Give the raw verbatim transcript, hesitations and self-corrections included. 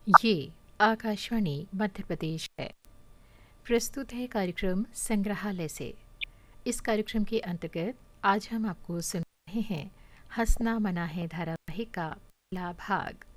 ये आकाशवाणी मध्य प्रदेश है। प्रस्तुत है कार्यक्रम संग्रहालय से। इस कार्यक्रम के अंतर्गत आज हम आपको सुन रहे हैं हंसना मना है धारावाहिक का पहला भाग।